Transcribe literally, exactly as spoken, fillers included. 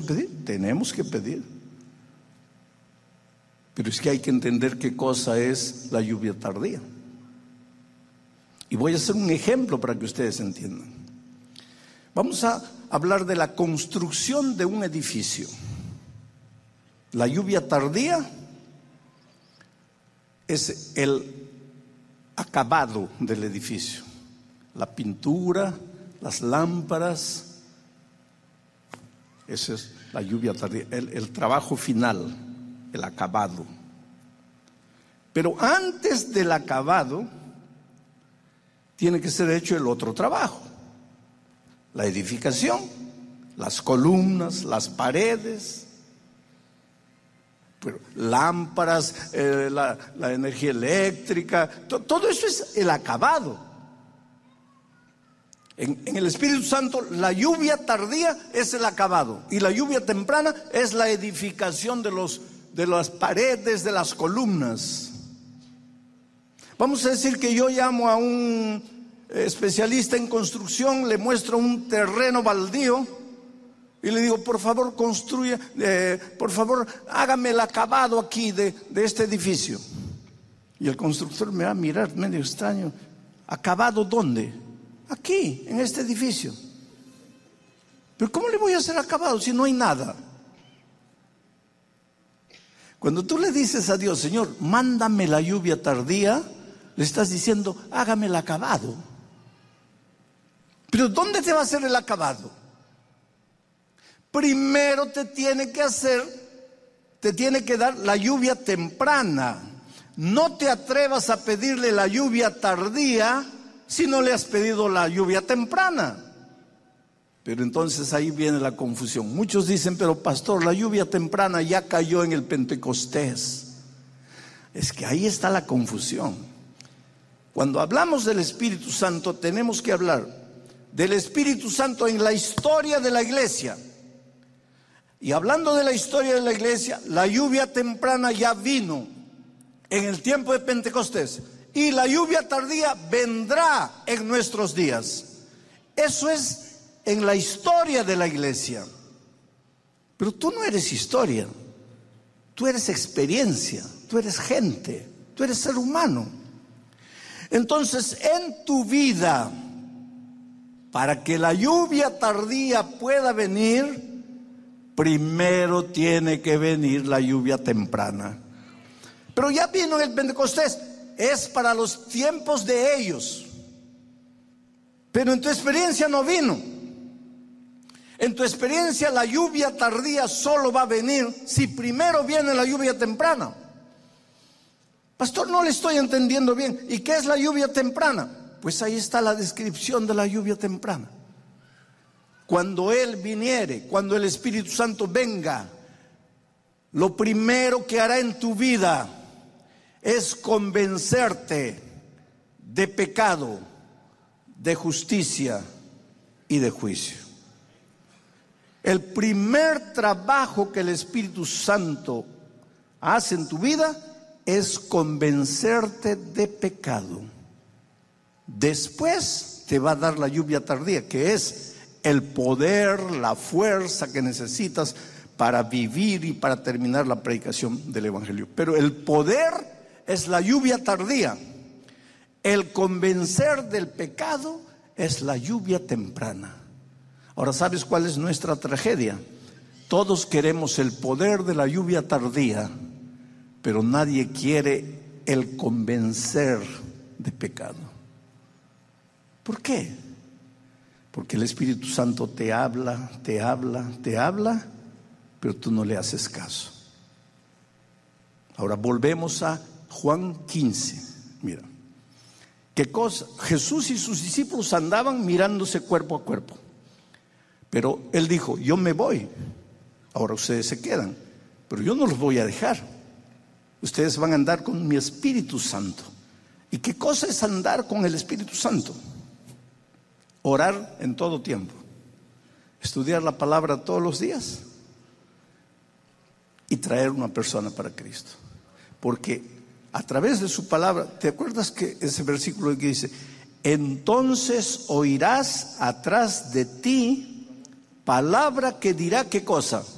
pedir, tenemos que pedir. Pero es que hay que entender qué cosa es la lluvia tardía. Y voy a hacer un ejemplo para que ustedes entiendan. Vamos a hablar de la construcción de un edificio. La lluvia tardía es el acabado del edificio. La pintura, las lámparas. Esa es la lluvia tardía, el, el trabajo final, el acabado. Pero antes del acabado tiene que ser hecho el otro trabajo. La edificación, las columnas, las paredes, pero lámparas, eh, la, la energía eléctrica, to, todo eso es el acabado. En, en el Espíritu Santo, la lluvia tardía es el acabado y la lluvia temprana es la edificación de, los, de las paredes, de las columnas. Vamos a decir que yo llamo a un especialista en construcción, le muestro un terreno baldío y le digo, por favor construya, eh, por favor hágame el acabado aquí de, de este edificio. Y el constructor me va a mirar medio extraño. ¿Acabado dónde? Aquí, en este edificio. Pero ¿cómo le voy a hacer acabado si no hay nada? Cuando tú le dices a Dios, Señor, mándame la lluvia tardía, le estás diciendo, hágame el acabado. Pero ¿dónde te va a hacer el acabado? Primero te tiene que hacer, te tiene que dar la lluvia temprana. No te atrevas a pedirle la lluvia tardía si no le has pedido la lluvia temprana. Pero entonces ahí viene la confusión. Muchos dicen, pero pastor, la lluvia temprana ya cayó en el Pentecostés. Es que ahí está la confusión. Cuando hablamos del Espíritu Santo, tenemos que hablar del Espíritu Santo en la historia de la iglesia. Y hablando de la historia de la iglesia, la lluvia temprana ya vino en el tiempo de Pentecostés. Y la lluvia tardía vendrá en nuestros días. Eso es en la historia de la iglesia. Pero tú no eres historia. Tú eres experiencia. Tú eres gente. Tú eres ser humano. Entonces, en tu vida, para que la lluvia tardía pueda venir, primero tiene que venir la lluvia temprana. Pero ya vino el Pentecostés, es para los tiempos de ellos. Pero en tu experiencia no vino. En tu experiencia la lluvia tardía solo va a venir si primero viene la lluvia temprana. Pastor, no le estoy entendiendo bien. ¿Y qué es la lluvia temprana? Pues ahí está la descripción de la lluvia temprana. Cuando Él viniere, cuando el Espíritu Santo venga, lo primero que hará en tu vida es convencerte de pecado, de justicia y de juicio. El primer trabajo que el Espíritu Santo hace en tu vida es convencerte de pecado. Después te va a dar la lluvia tardía, que es el poder, la fuerza que necesitas para vivir y para terminar la predicación del Evangelio. Pero el poder es la lluvia tardía. El convencer del pecado es la lluvia temprana. Ahora, ¿sabes cuál es nuestra tragedia? Todos queremos el poder de la lluvia tardía, pero nadie quiere el convencer de pecado. ¿Por qué? Porque el Espíritu Santo te habla, te habla, te habla, pero tú no le haces caso. Ahora volvemos a Juan quince. Mira, ¿qué cosa? Jesús y sus discípulos andaban mirándose cuerpo a cuerpo. Pero Él dijo, yo me voy. Ahora ustedes se quedan, pero yo no los voy a dejar. Ustedes van a andar con mi Espíritu Santo. ¿Y qué cosa es andar con el Espíritu Santo? Orar en todo tiempo, estudiar la palabra todos los días y traer una persona para Cristo. Porque a través de su palabra, ¿te acuerdas que ese versículo que dice, entonces oirás atrás de ti palabra que dirá qué cosa?